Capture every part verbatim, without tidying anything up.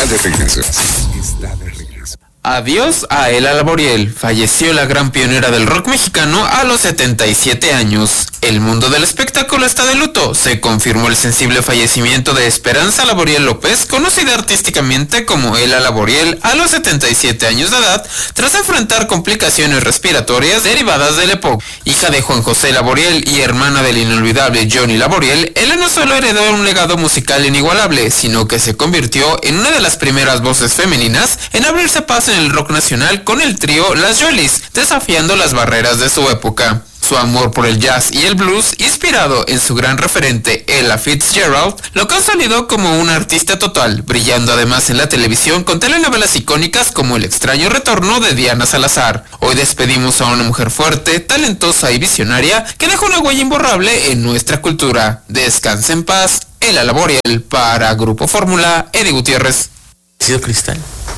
Está de regreso. Está de regreso. Adiós a Ela Laboriel. Falleció la gran pionera del rock mexicano a los setenta y siete años. El mundo del espectáculo está de luto. Se confirmó el sensible fallecimiento de Esperanza Laboriel López, conocida artísticamente como Ela Laboriel, a los setenta y siete años de edad, tras enfrentar complicaciones respiratorias derivadas del EPOC. Hija de Juan José Laboriel y hermana del inolvidable Johnny Laboriel, Ela no solo heredó un legado musical inigualable, sino que se convirtió en una de las primeras voces femeninas en abrirse paso en el rock nacional con el trío Las Jollies, desafiando las barreras de su época. Su amor por el jazz y el blues, inspirado en su gran referente Ella Fitzgerald, lo consolidó como una artista total, brillando además en la televisión con telenovelas icónicas como El extraño retorno de Diana Salazar. Hoy despedimos a una mujer fuerte, talentosa y visionaria que dejó una huella imborrable en nuestra cultura. Descanse en paz, Ela Laboriel. Para Grupo Fórmula, Eddie Gutiérrez. ¿Sido Cristal?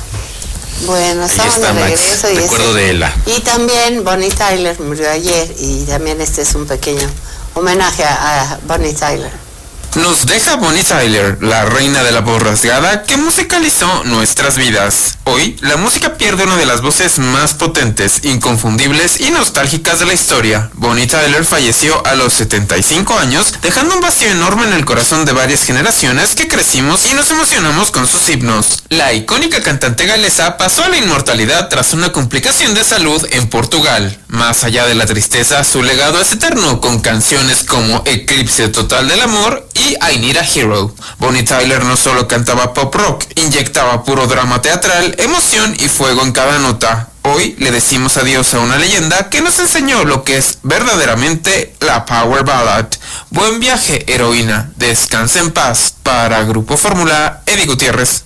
Bueno, estamos de regreso. Y, recuerdo este, de Ela. Y también Bonnie Tyler murió ayer y también este es un pequeño homenaje a, a Bonnie Tyler. Nos deja Bonnie Tyler, la reina de la voz rasgada que musicalizó nuestras vidas. Hoy, la música pierde una de las voces más potentes, inconfundibles y nostálgicas de la historia. Bonnie Tyler falleció a los setenta y cinco años, dejando un vacío enorme en el corazón de varias generaciones que crecimos y nos emocionamos con sus himnos. La icónica cantante galesa pasó a la inmortalidad tras una complicación de salud en Portugal. Más allá de la tristeza, su legado es eterno, con canciones como Eclipse Total del Amor y I Need a Hero. Bonnie Tyler no solo cantaba pop rock, inyectaba puro drama teatral, emoción y fuego en cada nota. Hoy le decimos adiós a una leyenda que nos enseñó lo que es verdaderamente la Power Ballad. Buen viaje, heroína. Descansa en paz. Para Grupo Fórmula, Eddie Gutiérrez.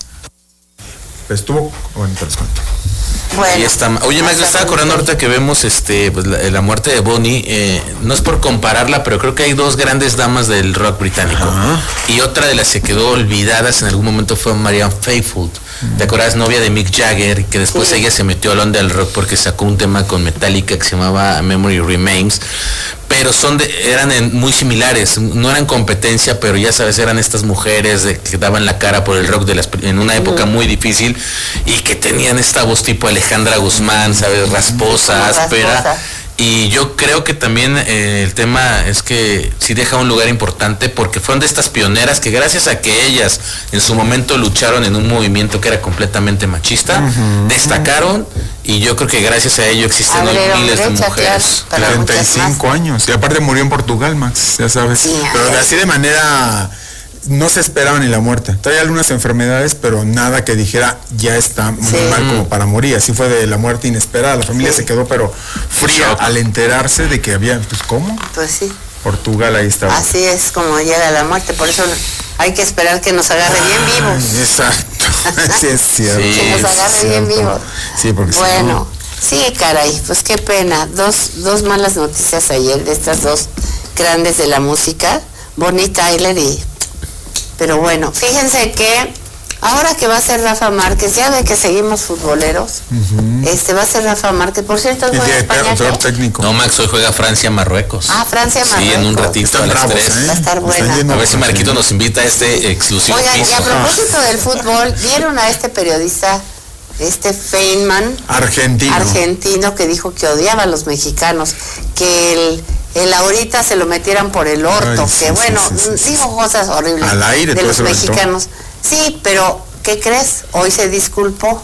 Estuvo... Bueno, te los cuento. Bueno, ahí está. Oye, Max, me estaba acordando ahorita que vemos este pues, la, la muerte de Bonnie. Eh, no es por compararla, pero creo que hay dos grandes damas del rock británico. Uh-huh. Y otra de las que quedó olvidadas en algún momento fue Marianne Faithfull. Uh-huh. ¿Te acuerdas? Novia de Mick Jagger, que después sí. ella se metió al onda del rock porque sacó un tema con Metallica que se llamaba Memory Remains. Pero son de, eran en, muy similares, no eran competencia, pero ya sabes, eran estas mujeres de, que daban la cara por el rock de las, en una época muy difícil y que tenían esta voz tipo Alejandra Guzmán, sabes, rasposa, áspera. Y yo creo que también eh, el tema es que sí deja un lugar importante porque fueron de estas pioneras que gracias a que ellas en su momento lucharon en un movimiento que era completamente machista, uh-huh. destacaron y yo creo que gracias a ello existen hoy miles de mujeres. treinta y cinco años. Y aparte murió en Portugal, Max, ya sabes. Sí, pero así de manera... No se esperaba ni la muerte. Traía algunas enfermedades, pero nada que dijera ya está muy sí. mal como para morir. Así fue de la muerte inesperada. La familia sí. se quedó pero fría al enterarse de que había, pues ¿cómo? Pues sí. Portugal ahí estaba. Así es como llega la muerte, por eso hay que esperar que nos agarre bien vivos. Ay, exacto. Sí es cierto. Sí, que nos agarre bien vivos. Sí, porque bueno, si no... sí, caray, pues qué pena. Dos, dos malas noticias ayer de estas dos grandes de la música, Bonnie Tyler y pero bueno, fíjense que ahora que va a ser Rafa Márquez, ya ve que seguimos futboleros, uh-huh. este va a ser Rafa Márquez, por cierto, juega España, ¿qué? Técnico. No, Max, hoy juega Francia-Marruecos. Ah, Francia-Marruecos. Sí, en un ratito a las bravos, tres. ¿eh? Va a estar buena. A ver si Marquito nos invita a este exclusivo Oigan, piso. y a propósito del fútbol, ¿vieron a este periodista, este Feynman? Argentino. Argentino, que dijo que odiaba a los mexicanos, que el... el ahorita se lo metieran por el orto, Ay, sí, que bueno, sí, sí, sí, dijo cosas horribles al aire, de los mexicanos. Sí, pero ¿qué crees? Hoy se disculpó.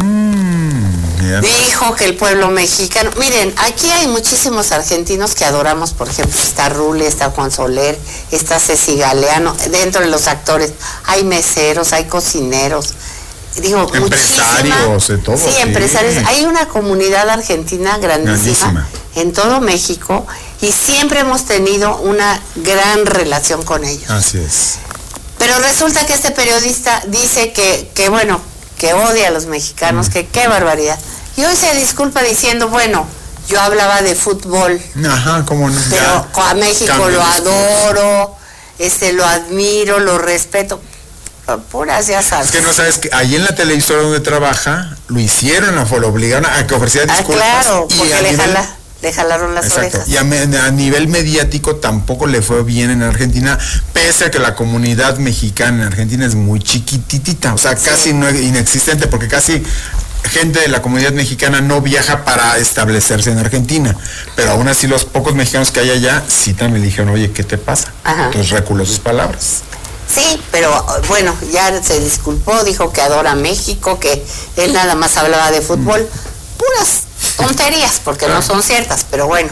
Mm, yeah. Dijo que el pueblo mexicano... Miren, aquí hay muchísimos argentinos que adoramos, por ejemplo, está Rulli, está Juan Soler, está Ceci Galeano, dentro de los actores hay meseros, hay cocineros, digo, empresarios, de todo. Sí, sí, empresarios. Hay una comunidad argentina grandísima, grandísima en todo México y siempre hemos tenido una gran relación con ellos. Así es. Pero resulta que este periodista dice que, que bueno, que odia a los mexicanos, mm. que qué barbaridad. Y hoy se disculpa diciendo, bueno, yo hablaba de fútbol. Ajá, cómo no. Pero ya, a México lo adoro, este, lo admiro, lo respeto. Puras, ya sabes. Es que no sabes que ahí en la televisora donde trabaja, lo hicieron, lo obligaron a que ofreciera disculpas. Ah, claro, porque y a le nivel, jala. le jalaron las Exacto. orejas. Y a, me, a nivel mediático tampoco le fue bien en Argentina, pese a que la comunidad mexicana en Argentina es muy chiquititita, o sea, sí. casi no inexistente, porque casi gente de la comunidad mexicana no viaja para establecerse en Argentina, pero aún así los pocos mexicanos que hay allá sí también le dijeron, oye, ¿qué te pasa? Ajá. Entonces reculó sus palabras. Sí, pero bueno, ya se disculpó, dijo que adora México, que él nada más hablaba de fútbol, mm. puras tonterías, porque no son ciertas, pero bueno.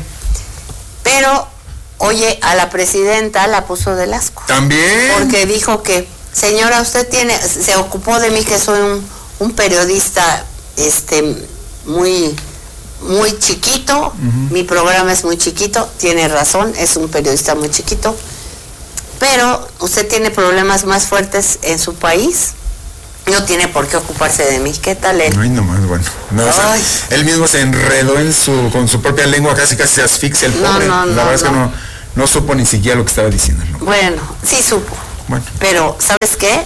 Pero, oye, a la presidenta la puso del asco. También. Porque dijo que, señora, usted tiene, se ocupó de mí que soy un, un periodista, este, muy, muy chiquito, uh-huh. mi programa es muy chiquito, tiene razón, es un periodista muy chiquito, pero usted tiene problemas más fuertes en su país. No tiene por qué ocuparse de mí. ¿Qué tal él? Ay, nomás, bueno. No, o sea, él mismo se enredó en su, con su propia lengua, casi casi se asfixia el pobre. No, no, La no, verdad no. es que no, no supo ni siquiera lo que estaba diciendo. ¿No? Bueno, sí supo. Bueno. Pero, ¿sabes qué?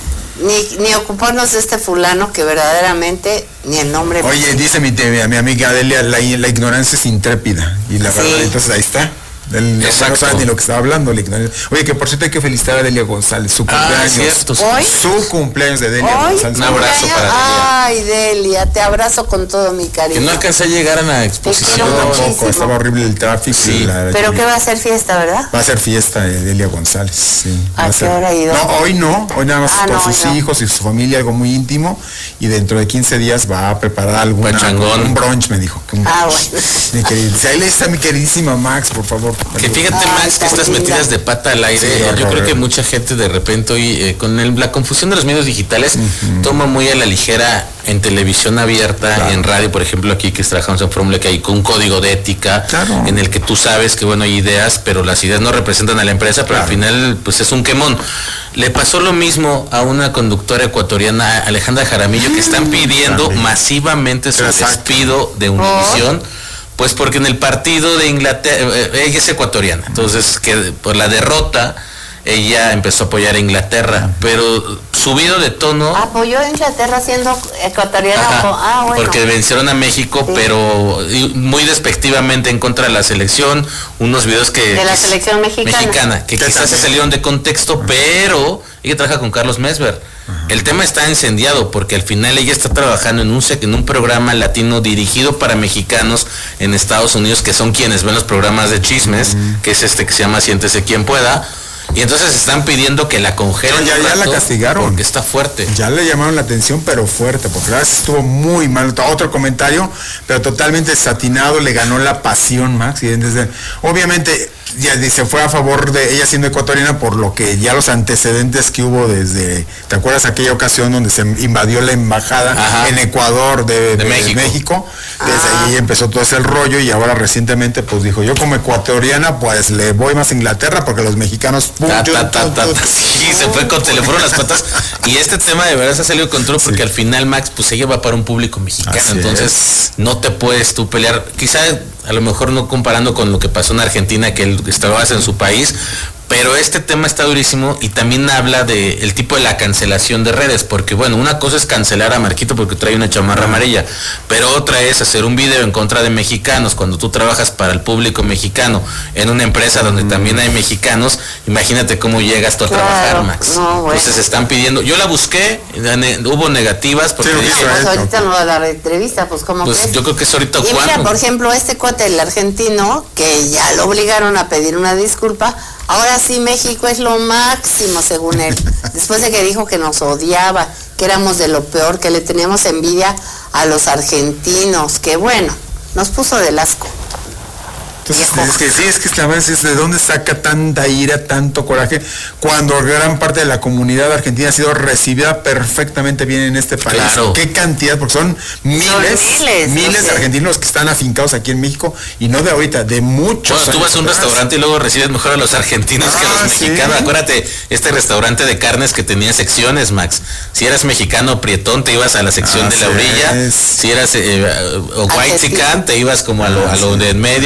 Ni, ni ocuparnos de este fulano que verdaderamente ni el nombre... Oye, dice mi, mi amiga Delia, la, la ignorancia es intrépida. Y la sí. verdad, entonces ahí está. Él no sabe ni lo que estaba hablando. Oye, que por cierto hay que felicitar a Delia González, su cumpleaños. Ah, cierto, ¿Hoy? Su cumpleaños de Delia ¿Hoy? González. Un abrazo para Delia. Ay, Delia, te abrazo con todo mi cariño. Que no alcancé a llegar a la exposición. No, tampoco, estaba horrible el tráfico. Sí. La, Pero que va a ser fiesta, ¿verdad? Va a ser fiesta de Delia González, sí. ¿A qué hora ha ido? No, hoy no, hoy nada más ah, con no, sus no. hijos y su familia, algo muy íntimo, y dentro de quince días va a preparar algún un brunch, me dijo. Un ah, brunch. bueno. Mi querida, si ahí le está mi queridísima Max, por favor. Que fíjate, Max, que estas metidas de pata al aire, sí, yo creo que mucha gente de repente hoy, eh, con el, la confusión de los medios digitales, uh-huh. toma muy a la ligera en televisión abierta, claro. en radio, por ejemplo, aquí que trabajamos en Fórmula, que hay con un código de ética, claro. en el que tú sabes que, bueno, hay ideas, pero las ideas no representan a la empresa, pero claro. al final, pues es un quemón. Le pasó lo mismo a una conductora ecuatoriana, Alejandra Jaramillo, que están pidiendo Jaramillo. masivamente su despido de Univisión. Oh. Pues porque en el partido de Inglaterra, ella es ecuatoriana, entonces que por la derrota ella empezó a apoyar a Inglaterra, pero subido de tono. Apoyó a Inglaterra siendo ecuatoriana. Ajá, ah, bueno. Porque vencieron a México, sí. pero muy despectivamente en contra de la selección, unos videos que... De la selección mexicana. Mexicana, que quizás se salieron de contexto, pero ella trabaja con Carlos Mesver. El tema está incendiado porque al final ella está trabajando en un, en un programa latino dirigido para mexicanos en Estados Unidos, que son quienes ven los programas de chismes, uh-huh. que es este que se llama Siéntese quien pueda. Y entonces están pidiendo que la congelen. Ya, ya la castigaron. Porque está fuerte. Ya le llamaron la atención, pero fuerte, porque la verdad estuvo muy mal. Otro comentario, pero totalmente desatinado, le ganó la pasión, Max. Y desde, obviamente, ya se fue a favor de ella siendo ecuatoriana por lo que ya los antecedentes que hubo desde, ¿te acuerdas aquella ocasión donde se invadió la embajada Ajá. en Ecuador de, de, de México? México? Desde ah. ahí empezó todo ese rollo y ahora recientemente pues dijo, yo como ecuatoriana pues le voy más a Inglaterra porque los mexicanos... Ta, ta, ta, ta, ta. Sí, se fue con, se le fueron las patas. Y este tema de verdad se ha salido de control porque sí. al final, Max, pues ella va para un público mexicano, Así entonces es. no te puedes tú pelear, quizá a lo mejor no comparando con lo que pasó en Argentina, que él estaba en su país, pero este tema está durísimo y también habla de el tipo de la cancelación de redes, porque bueno, una cosa es cancelar a Marquito porque trae una chamarra amarilla, pero otra es hacer un video en contra de mexicanos cuando tú trabajas para el público mexicano en una empresa donde mm. también hay mexicanos. Imagínate cómo llegas tú a claro, trabajar, Max. No, bueno. Entonces están pidiendo, yo la busqué, hubo negativas porque sí, dije, pues ahorita no va a dar entrevista, pues como pues yo creo que es ahorita. Y mira, por ejemplo, este cuate, el argentino, que ya lo obligaron a pedir una disculpa. Ahora sí, México es lo máximo, según él. Después de que dijo que nos odiaba, que éramos de lo peor, que le teníamos envidia a los argentinos, que bueno, nos puso del asco. Entonces, es que sí, es que esta vez es de dónde saca tanta ira, tanto coraje, cuando gran parte de la comunidad argentina ha sido recibida perfectamente bien en este país. Claro. Qué cantidad, porque son miles, son miles, miles no sé. de argentinos que están afincados aquí en México, y no de ahorita, de muchos. Bueno, tú vas a un restaurante y luego recibes mejor a los argentinos ah, que a los mexicanos. ¿Sí? Acuérdate, este restaurante de carnes que tenía secciones, Max. Si eras mexicano prietón, te ibas a la sección ah, de la orilla. Es. Si eras eh, o white chican, te ibas como a lo, a lo de en medio, ah, te daban los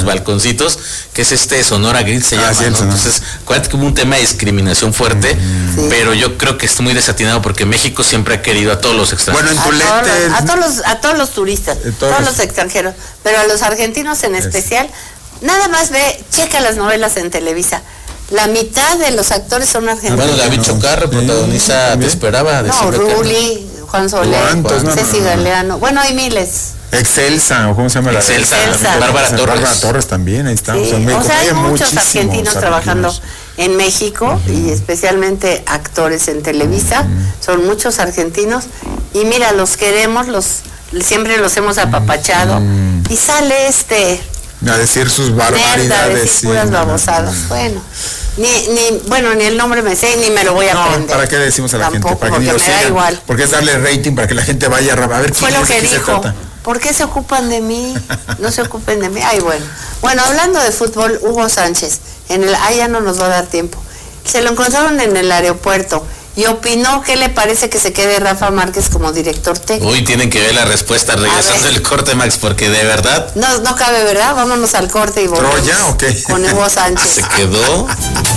los balconcitos, que es este Sonora Grill se Ah, llama, sí, ¿no? el Sonora. Entonces, acuérdate que hubo un tema de discriminación fuerte, Sí. pero yo creo que está muy desatinado porque México siempre ha querido a todos los extranjeros. Bueno, A en todos, Tulete. los, a, todos los, a todos los turistas, Eh, todos todos los- los extranjeros, pero a los argentinos en especial, nada más ve, checa las novelas en Televisa. La mitad de los actores son argentinos. Bueno, David no. Chocarro Sí, protagoniza Te también. esperaba. de no, Silvia Carmen. Rulli, Juan Soler, ¿Cuántos? No, Ceci no, no. Galeano. Bueno, hay miles. Excelsa, o cómo se llama la Excelsa, Excelsa. Bárbara Torres. Bárbara Torres también, ahí está. Sí, O sea, en o México sea, hay hay muchos muchísimos argentinos trabajando argentinos. en México y especialmente actores en Televisa. Son muchos argentinos y mira, los queremos, los siempre los hemos apapachado y sale este A decir sus nerd a barbaridades. decir sí, puras no, no, babosadas. no. Bueno, ni, ni, bueno, ni el nombre me sé ni me lo voy a No, aprender. ¿para qué le decimos a la Tampoco, gente? Para que ni porque lo me da sigan. igual. Porque es darle rating para que la gente vaya a a ver Fue quién lo es, que de qué se dijo. trata. ¿Por qué se ocupan de mí? No se ocupen de mí. Ay, bueno. Bueno, hablando de fútbol, Hugo Sánchez, en el, ah, ya no nos va a dar tiempo. Se lo encontraron en el aeropuerto y opinó que le parece que se quede Rafa Márquez como director técnico. Uy, tienen que ver la respuesta regresando ver. del corte, Max, porque de verdad No, no cabe, ¿verdad? Vámonos al corte y volvemos ¿Troya o qué? con Hugo se Sánchez. quedó